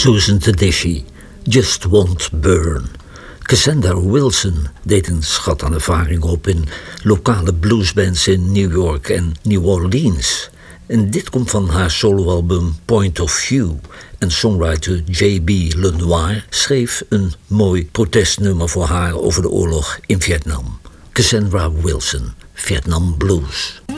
Susan Tedeschi, Just Won't Burn. Cassandra Wilson deed een schat aan ervaring op in lokale bluesbands in New York en New Orleans. En dit komt van haar soloalbum Point of View. En songwriter J.B. Lenoir schreef een mooi protestnummer voor haar over de oorlog in Vietnam. Cassandra Wilson, Vietnam Blues.